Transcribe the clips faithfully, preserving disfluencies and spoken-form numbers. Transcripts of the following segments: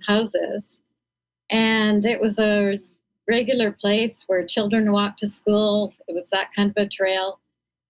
houses. And it was a regular place where children walked to school. It was that kind of a trail.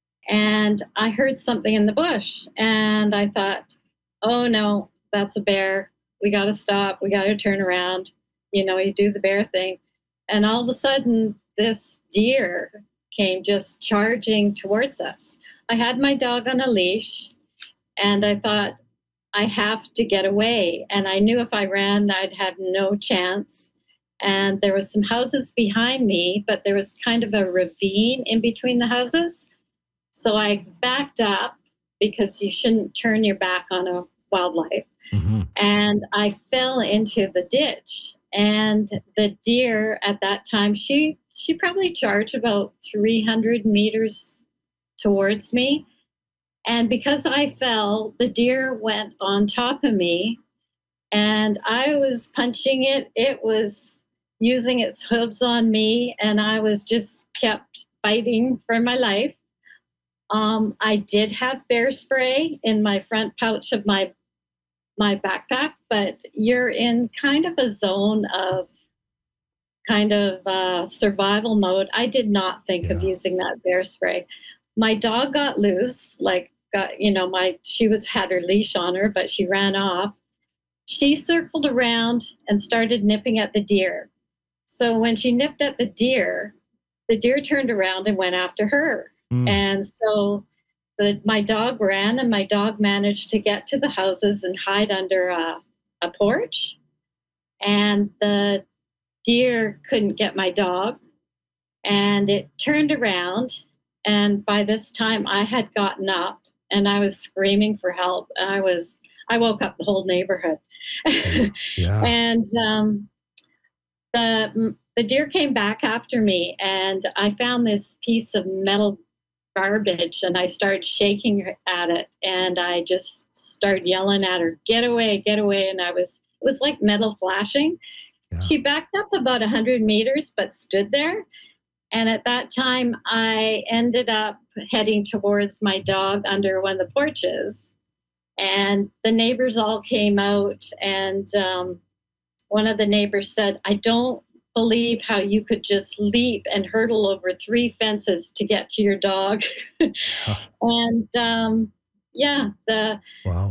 And I heard something in the bush. And I thought, oh no, that's a bear. We got to stop. We got to turn around. You know, you do the bear thing. And all of a sudden, this deer came just charging towards us. I had my dog on a leash, and I thought, I have to get away. And I knew if I ran, I'd have no chance. And there was some houses behind me, but there was kind of a ravine in between the houses. So I backed up because you shouldn't turn your back on a wildlife. Mm-hmm. And I fell into the ditch. And the deer at that time, she she probably charged about three hundred meters towards me. And because I fell, the deer went on top of me, and I was punching it. It was using its hooves on me, and I was just kept fighting for my life. Um, I did have bear spray in my front pouch of my my backpack, but you're in kind of a zone of kind of uh, survival mode. I did not think yeah. of using that bear spray. My dog got loose, like got, you know, my, she was had her leash on her, but she ran off. She circled around and started nipping at the deer. So when she nipped at the deer, the deer turned around and went after her. Mm. And so the, my dog ran, and my dog managed to get to the houses and hide under a, a porch. And the deer couldn't get my dog, and it turned around. And by this time I had gotten up and I was screaming for help. I was, I woke up the whole neighborhood. Yeah. And um, the, the deer came back after me, and I found this piece of metal garbage, and I started shaking at it, and I just started yelling at her, get away, get away. And I was, it was like metal flashing. Yeah. She backed up about one hundred meters, but stood there. And at that time, I ended up heading towards my dog under one of the porches. And the neighbors all came out, and um, one of the neighbors said, I don't believe how you could just leap and hurdle over three fences to get to your dog. Huh. And um, yeah, the wow.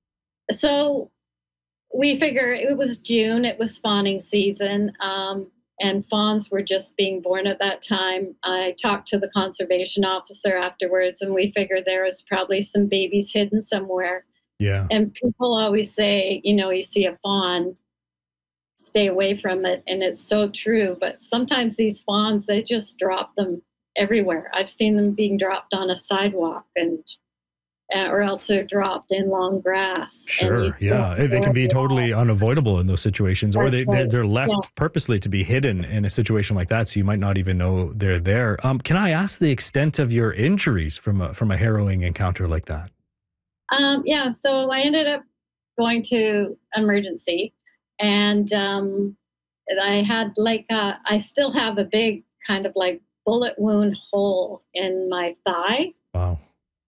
So we figure it was June, it was fawning season, um, and fawns were just being born at that time. I talked to the conservation officer afterwards, and we figured there was probably some babies hidden somewhere. Yeah. And people always say, you know, you see a fawn, stay away from it. And it's so true. But sometimes these fawns, they just drop them everywhere. I've seen them being dropped on a sidewalk, and uh, or else they're dropped in long grass. Sure, yeah. They can be totally unavoidable in those situations, or they, they're, they're left yeah. purposely to be hidden in a situation like that, so you might not even know they're there. Um, can I ask the extent of your injuries from a, from a harrowing encounter like that? Um, yeah, so I ended up going to emergency. And um, I had like, a, I still have a big kind of like bullet wound hole in my thigh. Wow.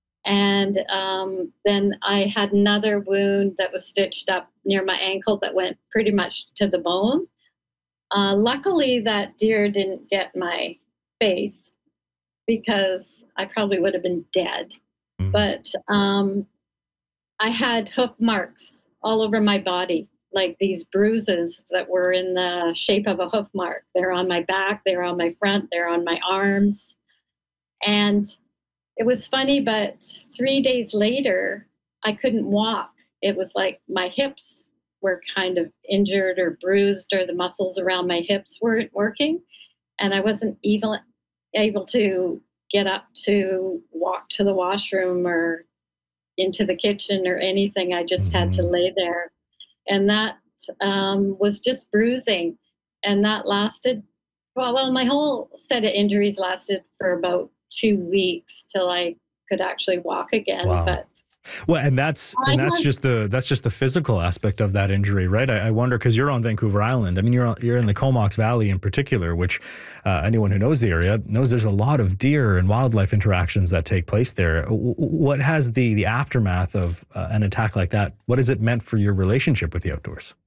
And um, then I had another wound that was stitched up near my ankle that went pretty much to the bone. Uh, luckily, that deer didn't get my face, because I probably would have been dead. Mm-hmm. But um, I had hoof marks all over my body, like these bruises that were in the shape of a hoof mark. They're on my back, they're on my front, they're on my arms. And it was funny, but three days later, I couldn't walk. It was like my hips were kind of injured or bruised, or the muscles around my hips weren't working. And I wasn't even able to get up to walk to the washroom or into the kitchen or anything. I just mm-hmm. had to lay there. And that um, was just bruising. And that lasted, well, well, my whole set of injuries lasted for about two weeks till I could actually walk again. Wow. But well, and that's and that's just the that's just the physical aspect of that injury, right? I, I wonder, because you're on Vancouver Island. I mean, you're you're in the Comox Valley in particular, which uh, anyone who knows the area knows there's a lot of deer and wildlife interactions that take place there. What has the the aftermath of uh, an attack like that? What has it meant for your relationship with the outdoors?